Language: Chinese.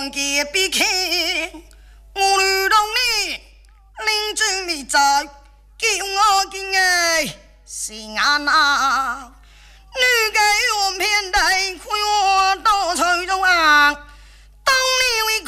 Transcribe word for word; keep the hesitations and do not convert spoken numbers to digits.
望见比看，我女同你领军你在，叫我今日是俺那。